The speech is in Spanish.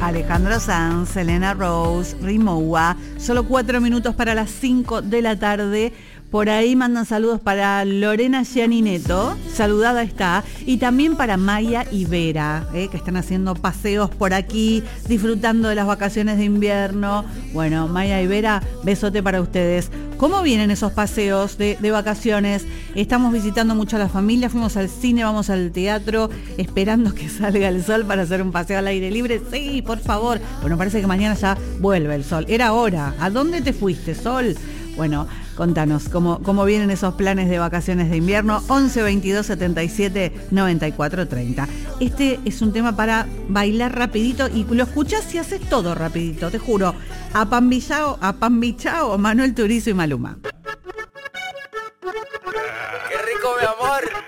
Alejandro Sanz, Elena Rose, Rimowa. Solo 4 minutos para las 5 de la tarde. Por ahí mandan saludos para Lorena Gianineto, saludada está, y también para Maya y Vera, que están haciendo paseos por aquí, disfrutando de las vacaciones de invierno. Bueno, Maya y Vera, besote para ustedes. ¿Cómo vienen esos paseos de vacaciones? Estamos visitando mucho a la familia, fuimos al cine, vamos al teatro, esperando que salga el sol para hacer un paseo al aire libre. Sí, por favor. Bueno, parece que mañana ya vuelve el sol. Era hora. ¿A dónde te fuiste, sol? Bueno, contanos cómo vienen esos planes de vacaciones de invierno. 11 22 77 94 30. Este es un tema para bailar rapidito y lo escuchás y haces todo rapidito, te juro. A Pambichao, Manuel Turizo y Maluma. ¡Qué rico, mi amor!